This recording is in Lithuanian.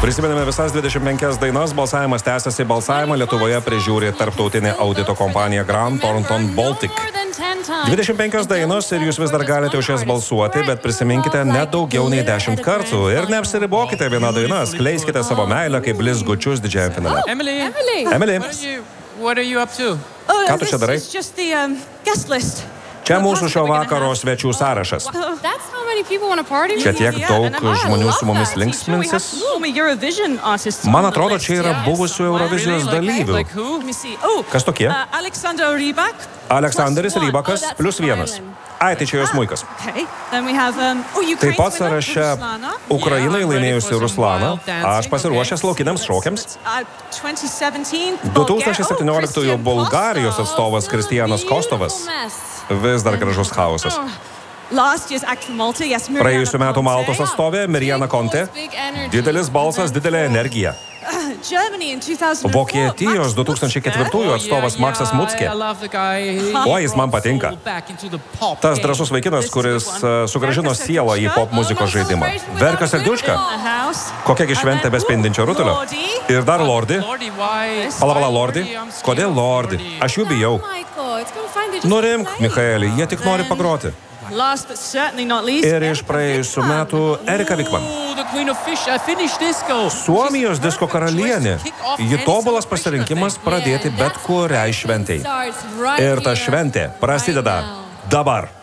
Prisimename visas 25 dainas, balsavimas tęsiasi, balsavimą Lietuvoje prižiūri tarptautinė audito kompanija Grant Thornton Baltic. 25 dainos ir jūs vis dar galite už jas balsuoti, bet prisiminkite net daugiau nei 10 kartų ir neapsiribokite vieną dainą, skleiskite savo meilę kaip blizgučius didžiajam finale. Emily, what are you up to? ką tu čia darai? Čia mūsų šio vakaro svečių sąrašas. Čia tiek daug žmonių su mumis linksminsis. Man atrodo, čia yra buvusių Eurovizijos dalyvių. Kas tokie? Aleksanderis Rybakas +1. Ai, tai čia jos smuikas. Taip pat sąraše Ukrainai laimėjusi Ruslana. Aš pasiruošęs laukiniams šokiams. 2017 Bulgarijos atstovas Kristijanas Kostovas. Vis dar gražus chaosas. Praėjusių metų Maltos atstovė Mirjana Conte. Didelis balsas, didelė energija. Vokietijos 2004 atstovas Maksas Muckė. O, jis man patinka. Tas drąsus vaikinas, kuris sugrąžino sielą į pop muzikos žaidimą. Verkas ir Diuška. Kokiagi šventė be spindinčio rutulio. Ir dar Lordi. Pala, Lordi. Kodėl Lordi? Aš jų bijau. Nurimk, Michaeli, jie tik nori pagroti. Ir iš praėjusių metų Erika Vikman. Suomijos disko karalienė. Ji tobulas pasirinkimas pradėti bet kuriai šventei. Ir ta šventė prasideda dabar.